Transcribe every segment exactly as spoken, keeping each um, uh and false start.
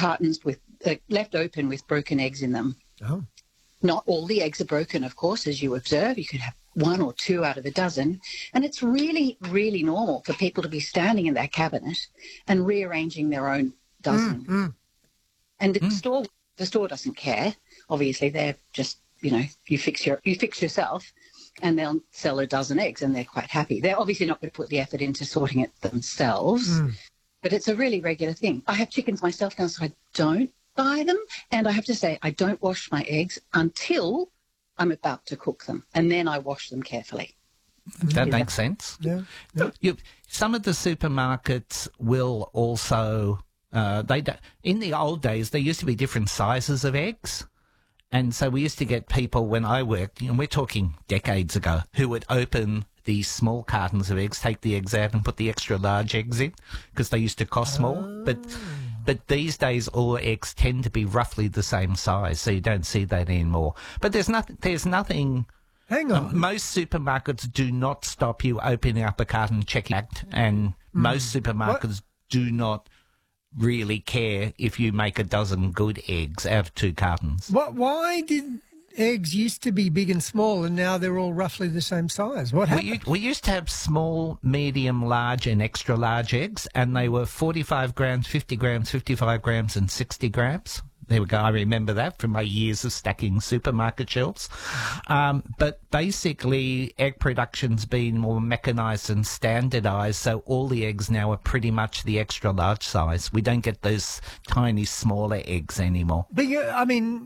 cartons with uh, left open with broken eggs in them. Oh. Not all the eggs are broken, of course, as you observe. You could have one or two out of a dozen. And it's really, really normal for people to be standing in their cabinet and rearranging their own dozen. Mm, mm. And the Mm. store the store doesn't care. Obviously, they're just, you know, you fix your you fix yourself and they'll sell a dozen eggs and they're quite happy. They're obviously not going to put the effort into sorting it themselves, Mm. but it's a really regular thing. I have chickens myself now, so I don't buy them. And I have to say, I don't wash my eggs until I'm about to cook them, and then I wash them carefully. That Yeah. makes sense. Yeah. yeah. You, some of the supermarkets will also, uh, they do, in the old days, there used to be different sizes of eggs. And so we used to get people when I worked, and we're talking decades ago, who would open these small cartons of eggs, take the eggs out and put the extra large eggs in because they used to cost more. But but these days, all eggs tend to be roughly the same size, so you don't see that anymore. But there's nothing. There's nothing. Hang on. Um, most supermarkets do not stop you opening up a carton, checking it, and most supermarkets do not really care if you make a dozen good eggs out of two cartons. What? Why did eggs used to be big and small, and now they're all roughly the same size? What We, happened? u- we used to have small, medium, large, and extra large eggs, and they were forty-five grams, fifty grams, fifty-five grams, and sixty grams. There we go. I remember that from my years of stacking supermarket shelves. Um, but basically, egg production's been more mechanised and standardised, so all the eggs now are pretty much the extra large size. We don't get those tiny, smaller eggs anymore. But you, I mean,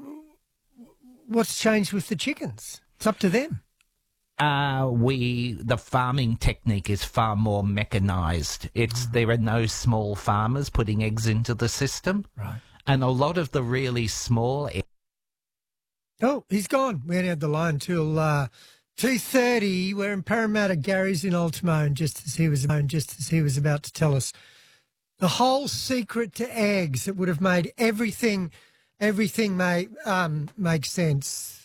what's changed with the chickens? It's up to them. Uh, we, the farming technique is far more mechanised. It's, there are no small farmers putting eggs into the system. Right. And a lot of the really small eggs. Oh, he's gone. We only had the line till uh, two thirty. We're in Parramatta. Gary's in Ultimo, and just as he was just as he was about to tell us the whole secret to eggs that would have made everything everything make um, make sense.